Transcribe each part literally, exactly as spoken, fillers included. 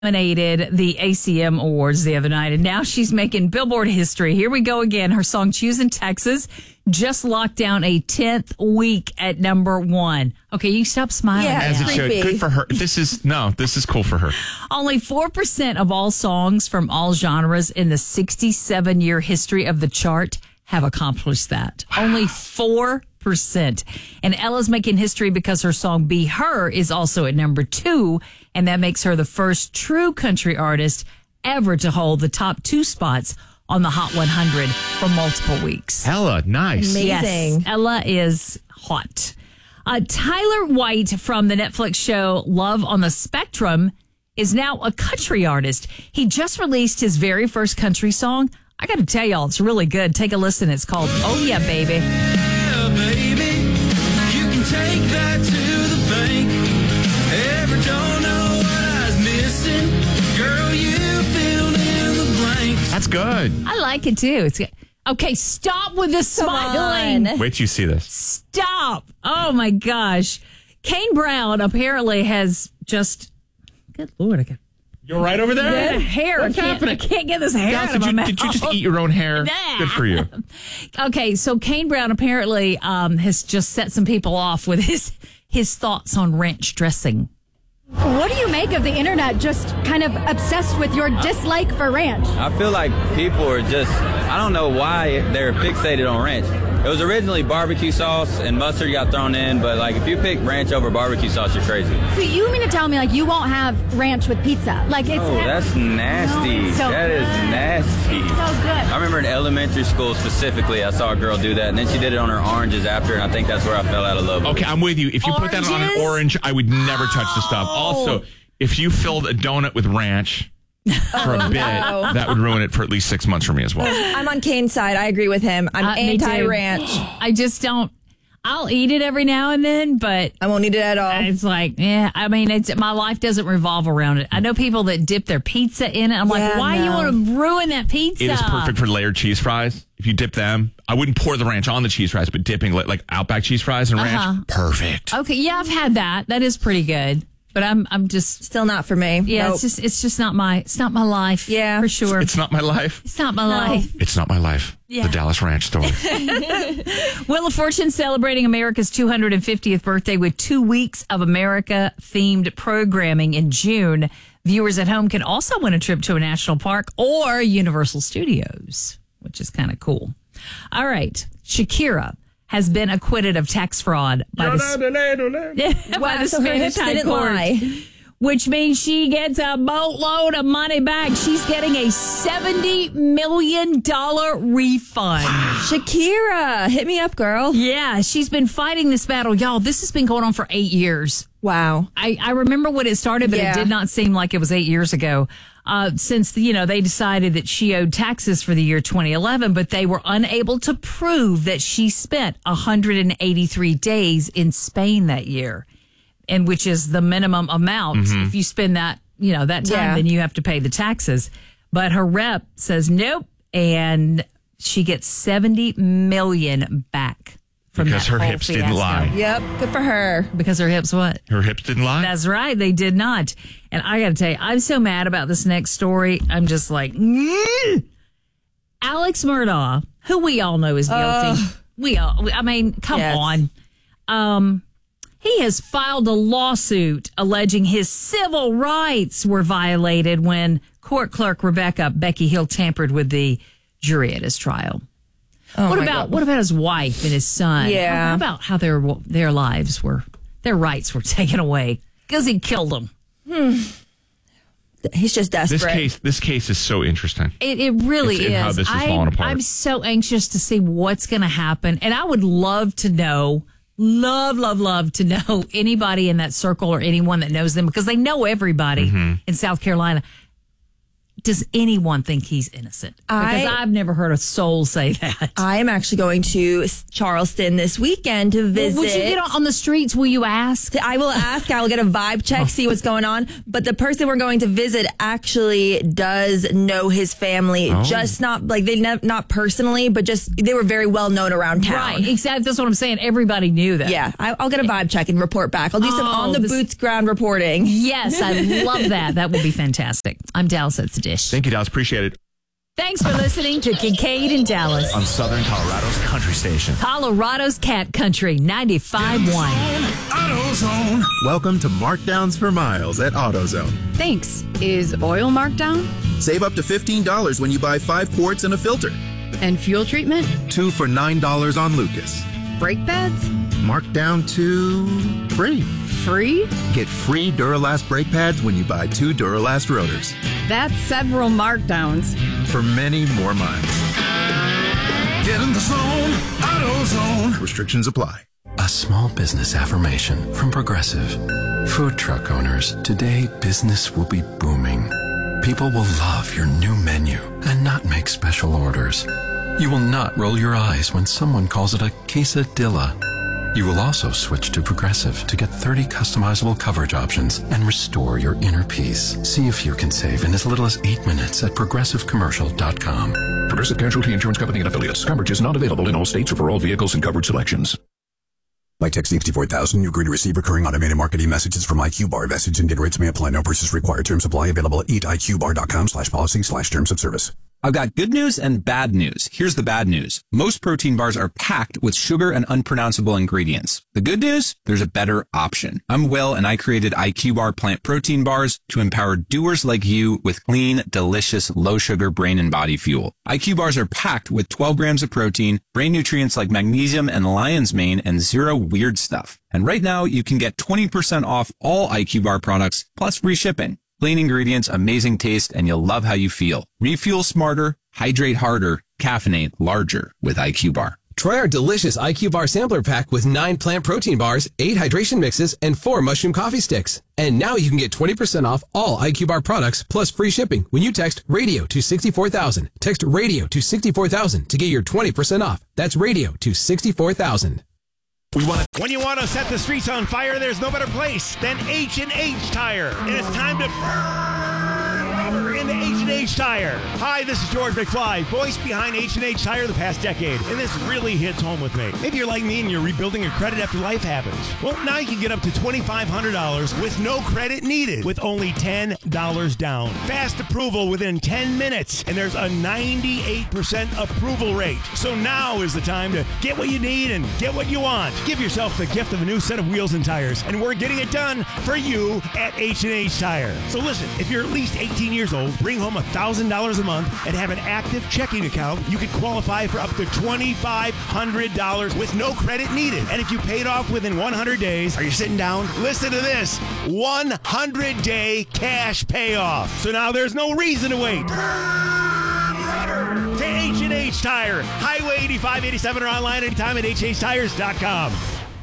Nominated the A C M Awards the other night, and now she's making Billboard history. Here we go again. Her song "Choosing Texas" just locked down a tenth week at number one. Okay, you stop smiling. Yeah, As it should. Good for her. This is, no, this is cool for her. Only four percent of all songs from all genres in the sixty-seven year history of the chart have accomplished that. Wow. Only four percent. And Ella's making history because her song "Be Her" is also at number two, and that makes her the first true country artist ever to hold the top two spots on the Hot one hundred for multiple weeks. Ella, nice. Amazing. Yes, Ella is hot. Uh, Tyler White from the Netflix show Love on the Spectrum is now a country artist. He just released his very first country song. I got to tell y'all, it's really good. Take a listen. It's called "Oh Yeah, Baby." Yeah, baby, you can take that to the bank. Ever don't know what I was missing? Girl, you filled in the blanks. That's good. I like it too. It's good. Okay, stop with the smiling. on. Wait till you see this. Stop. Oh my gosh. Kane Brown apparently has just, good Lord, I got You're right over there? hair. What's I can't, happening? I can't get this hair Gal, out of did, my you, mouth. did you just eat your own hair? Nah. Good for you. Okay, so Kane Brown apparently um, has just set some people off with his his thoughts on ranch dressing. What do you make of the internet just kind of obsessed with your dislike for ranch? I feel like people are just, I don't know why they're fixated on ranch. It was originally barbecue sauce and mustard got thrown in, but like if you pick ranch over barbecue sauce, you're crazy. So you mean to tell me like you won't have ranch with pizza? Like it's Oh, that's nasty. No, it's so That is good. nasty. so good. I remember in elementary school specifically, I saw a girl do that, and then she did it on her oranges after, and I think that's where I fell out of love with Okay, it. I'm with you. If you put that on an Oranges? orange, I would never touch the stuff. Oh. Also, if you filled a donut with ranch for a bit, no. that would ruin it for at least six months for me as well. I'm on Kane's side. I agree with him. I'm Uh, me too. anti-ranch. I just don't. I'll eat it every now and then, but I won't eat it at all. it's like, yeah. I mean, it's my life doesn't revolve around it. I know people that dip their pizza in it. I'm like, Yeah, why you no. want to ruin that pizza? It is perfect for layered cheese fries. If you dip them, I wouldn't pour the ranch on the cheese fries, but dipping like, like Outback cheese fries and Uh-huh. ranch, perfect. Okay, yeah, I've had that. That is pretty good. But I'm, I'm just, Still not for me. yeah, Nope. it's just, it's just not my, it's not my life. Yeah. for sure. It's not my life. It's not my life. It's not my life. Yeah. The Dallas Ranch story. Wheel of Fortune celebrating America's two hundred fiftieth birthday with two weeks of America-themed programming in June. Viewers at home can also win a trip to a national park or Universal Studios, which is kind of cool. All right. Shakira has been acquitted of tax fraud by the, by Wow, the so her Spanish hips High didn't Court, lie. which means she gets a boatload of money back. She's getting a seventy million dollars refund. Shakira, hit me up, girl. Yeah, she's been fighting this battle. Y'all, this has been going on for eight years. Wow. I, I remember when it started, but Yeah. it did not seem like it was eight years ago. Uh, since, you know, they decided that she owed taxes for the year twenty eleven, but they were unable to prove that she spent one hundred eighty-three days in Spain that year, and which is the minimum amount. If you spend that, you know, that time, Yeah. then you have to pay the taxes. But her rep says nope, and she gets seventy million back from Because that her whole hips didn't fiasco. lie. Yep. Good for her. Because her hips what? Her hips didn't lie? That's right. They did not. And I got to tell you, I'm so mad about this next story. I'm just like, mm. Alex Murdaugh, who we all know is guilty. we all, I mean, come Yes. on. Um, he has filed a lawsuit alleging his civil rights were violated when court clerk Rebecca Becky Hill tampered with the jury at his trial. Oh what my about God. what about his wife and his son? Yeah. How about how their their lives were, their rights were taken away because he killed them? He's just desperate. This case, this case is so interesting. It, it really It's is. in how this is I, falling apart. I'm so anxious to see what's going to happen, and I would love to know, love, love, love to know anybody in that circle or anyone that knows them because they know everybody Mm-hmm. in South Carolina. does anyone think he's innocent? Because I- I've never heard a soul say that. I am actually going to Charleston this weekend to visit. Would you get on, on the streets? Will you ask? I will ask. I will get a vibe check, see what's going on. But the person we're going to visit actually does know his family, Oh. just not like they ne- not personally, but just they were very well known around town. Right, exactly. That's what I'm saying. Everybody knew that. Yeah, I, I'll get a vibe check and report back. I'll do some Oh, on the this- boots ground reporting. Yes, I love that. That will be fantastic. I'm Dallas at the Dish. Thank you, Dallas. Appreciate it. Thanks for listening to Kincaid and Dallas. On Southern Colorado's country station. Colorado's Cat Country ninety-five point one. AutoZone. Welcome to Markdowns for Miles at AutoZone. Thanks. Is oil marked down? Save up to fifteen dollars when you buy five quarts and a filter. And fuel treatment? Two for nine dollars on Lucas. Brake pads? Marked down to free. Free? Get free Duralast brake pads when you buy two Duralast rotors. That's several markdowns. For many more miles. Get in the zone. AutoZone. Restrictions apply. A small business affirmation from Progressive. Food truck owners, today business will be booming. People will love your new menu and not make special orders. You will not roll your eyes when someone calls it a quesadilla. You will also switch to Progressive to get thirty customizable coverage options and restore your inner peace. See if you can save in as little as eight minutes at progressive commercial dot com. Progressive Casualty Insurance Company and affiliates. Coverage is not available in all states or for all vehicles and coverage selections. By texting fifty-four thousand, you agree to receive recurring automated marketing messages from I Q Bar. Message and data rates may apply. No purchase required. Terms apply. Available at eat I Q bar dot com slash policy slash terms of service. I've got good news and bad news. Here's the bad news. Most protein bars are packed with sugar and unpronounceable ingredients. The good news? There's a better option. I'm Will, and I created I Q Bar plant protein bars to empower doers like you with clean, delicious, low-sugar brain and body fuel. I Q Bars are packed with twelve grams of protein, brain nutrients like magnesium and lion's mane, and zero weird stuff. And right now, you can get twenty percent off all I Q Bar products, plus free shipping. Clean ingredients, amazing taste, and you'll love how you feel. Refuel smarter, hydrate harder, caffeinate larger with I Q Bar. Try our delicious I Q Bar sampler pack with nine plant protein bars, eight hydration mixes, and four mushroom coffee sticks. And now you can get twenty percent off all I Q Bar products plus free shipping when you text radio to sixty-four thousand. Text radio to sixty-four thousand to get your twenty percent off. That's radio to sixty-four thousand. We want to- when you want to set the streets on fire, there's no better place than H and H Tire. And it's time to burn rubber into H and H Tire. Hi, this is George McFly, voice behind H and H Tire the past decade. And this really hits home with me. Maybe you're like me and you're rebuilding your credit after life happens. Well, now you can get up to twenty-five hundred dollars with no credit needed with only ten dollars down. Fast approval within ten minutes. And there's a ninety-eight percent approval rate. So now is the time to get what you need and get what you want. Give yourself the gift of a new set of wheels and tires, and we're getting it done for you at H and H Tire. So listen, if you're at least eighteen years old, bring home one thousand dollars a month, and have an active checking account, you could qualify for up to twenty-five hundred dollars with no credit needed. And if you paid off within one hundred days, are you sitting down? Listen to this, one hundred day cash payoff. So now there's no reason to wait. To H and H Tire, Highway eighty-five eighty-seven, or online anytime at H H tires dot com.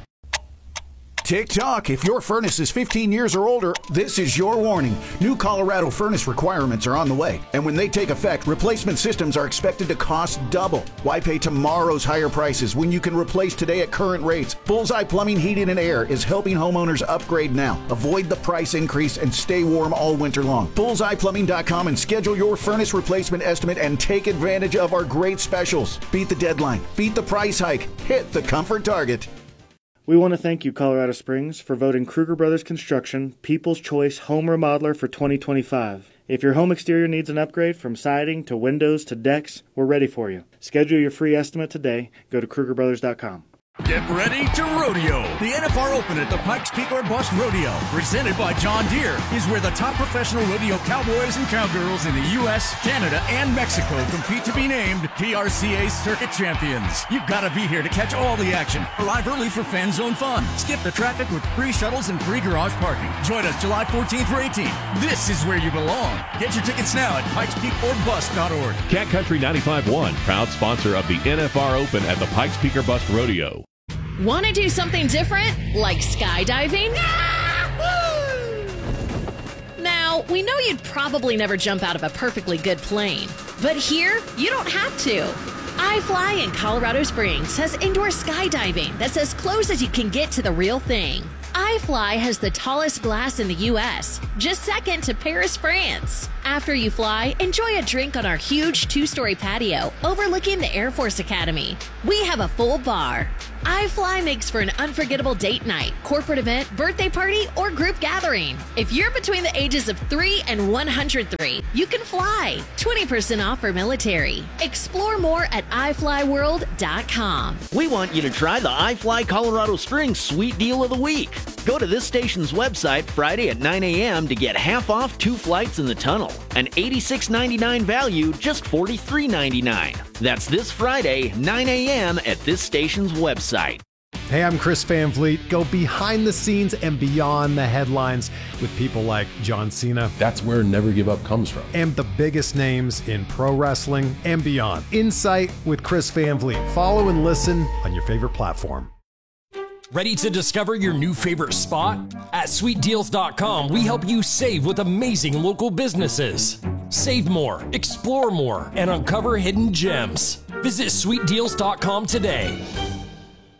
TikTok, if your furnace is fifteen years or older, this is your warning. New Colorado furnace requirements are on the way, and when they take effect, replacement systems are expected to cost double. Why pay tomorrow's higher prices when you can replace today at current rates? Bullseye Plumbing, Heating, and Air is helping homeowners upgrade now. Avoid the price increase and stay warm all winter long. bullseye plumbing dot com and schedule your furnace replacement estimate and take advantage of our great specials. Beat the deadline. Beat the price hike. Hit the comfort target. We want to thank you, Colorado Springs, for voting Kruger Brothers Construction People's Choice Home Remodeler for twenty twenty-five. If your home exterior needs an upgrade from siding to windows to decks, we're ready for you. Schedule your free estimate today. Go to Kruger Brothers dot com. Get ready to rodeo. The N F R Open at the Pikes Peak or Bust Rodeo, presented by John Deere, is where the top professional rodeo cowboys and cowgirls in the U S, Canada, and Mexico compete to be named P R C A Circuit Champions. You've got to be here to catch all the action. Arrive early for fan zone fun. Skip the traffic with free shuttles and free garage parking. Join us July fourteenth or eighteenth. This is where you belong. Get your tickets now at pikes peak or bust dot org. Cat Country ninety-five point one, proud sponsor of the N F R Open at the Pikes Peak or Bust Rodeo. Want to do something different, like skydiving? Now, Now, we know you'd probably never jump out of a perfectly good plane, but here, you don't have to. iFly in Colorado Springs has indoor skydiving that's as close as you can get to the real thing. iFly has the tallest glass in the U S, just second to Paris, France. After you fly, enjoy a drink on our huge two-story patio overlooking the Air Force Academy. We have a full bar. iFly makes for an unforgettable date night, corporate event, birthday party, or group gathering. If you're between the ages of three and one hundred three, you can fly. twenty percent off for military. Explore more at i fly world dot com. We want you to try the iFly Colorado Springs Sweet Deal of the Week. Go to this station's website Friday at nine a.m. to get half off two flights in the tunnel. An eighty-six ninety-nine value, just forty-three ninety-nine. That's this Friday, nine a.m. at this station's website. Hey, I'm Chris Van Vliet. Go behind the scenes and beyond the headlines with people like John Cena. That's where Never Give Up comes from. And the biggest names in pro wrestling and beyond. Insight with Chris Van Vliet. Follow and listen on your favorite platform. Ready to discover your new favorite spot? At sweet deals dot com, we help you save with amazing local businesses. Save more, explore more, and uncover hidden gems. Visit sweet deals dot com today.